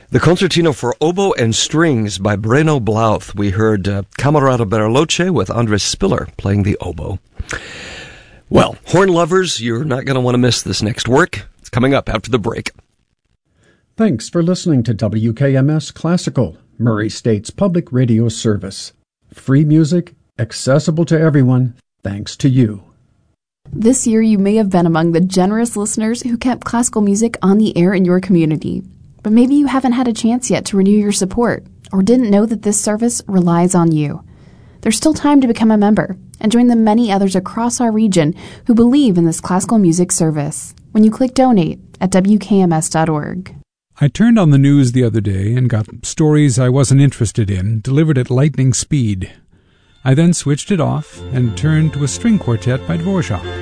The Concertino for Oboe and Strings by Breno Blauth. We heard Camerata Bariloche with Andres Spiller playing the oboe. Well, horn lovers, you're not going to want to miss this next work. It's coming up after the break. Thanks for listening to WKMS Classical, Murray State's public radio service. Free music, accessible to everyone, thanks to you. This year you may have been among the generous listeners who kept classical music on the air in your community. But maybe you haven't had a chance yet to renew your support, or didn't know that this service relies on you. There's still time to become a member and join the many others across our region who believe in this classical music service when you click Donate at WKMS.org. I turned on the news the other day and got stories I wasn't interested in delivered at lightning speed. I then switched it off and turned to a string quartet by Dvorak.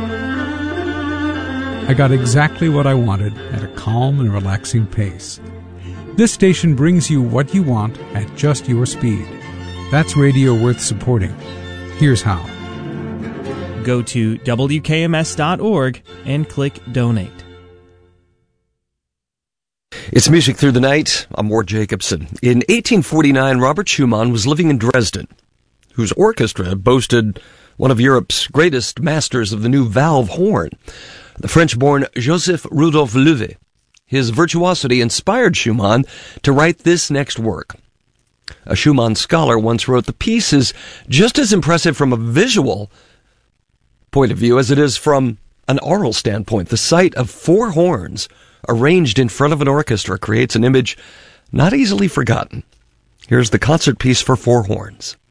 I got exactly what I wanted at a calm and relaxing pace. This station brings you what you want at just your speed. That's radio worth supporting. Here's how. Go to WKMS.org and click Donate. It's Music Through the Night. I'm Ward Jacobson. In 1849, Robert Schumann was living in Dresden, whose orchestra boasted one of Europe's greatest masters of the new valve horn, the French-born Joseph Rudolph Loewe. His virtuosity inspired Schumann to write this next work. A Schumann scholar once wrote, "The piece is just as impressive from a visual point of view as it is from an aural standpoint. The sight of four horns arranged in front of an orchestra creates an image not easily forgotten." Here's the concert piece for four horns.